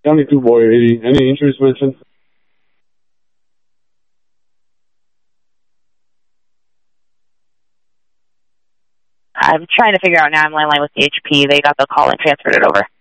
72 boy, 80. Any injuries mentioned? I'm trying to figure out now. I'm line with the HP. They got the call and transferred it over.